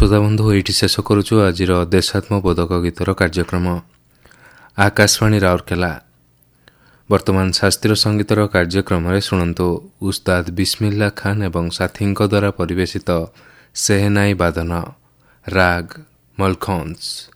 ଶ୍ରୋତାବନ୍ଧୁ, ଏଇଠି ଶେଷ କରୁଛୁ ଆଜିର ଦେଶାତ୍ମବୋଧକ ଗୀତର କାର୍ଯ୍ୟକ୍ରମ। ଆକାଶବାଣୀ ରାଉରକେଲା। ବର୍ତ୍ତମାନ ଶାସ୍ତ୍ରୀୟ ସଙ୍ଗୀତର କାର୍ଯ୍ୟକ୍ରମରେ ଶୁଣନ୍ତୁ ଉସ୍ତାଦ ବିସ୍ମିଲ୍ଲା ଖାନ୍ ଏବଂ ସାଥୀଙ୍କ ଦ୍ୱାରା ପରିବେଶିତ ସେହେନାଇ ବାଦନ ରାଗ ମଲଖୌନ୍ସ।